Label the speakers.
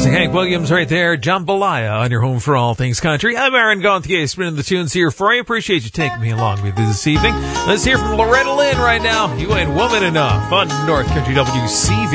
Speaker 1: Classic Hank Williams right there. Jambalaya on your home for all things country. I'm Aaron Gonthier, spinning the tunes here for you. Appreciate you taking me along with you this evening. Let's hear from Loretta Lynn right now. You ain't woman enough on North Country WCV.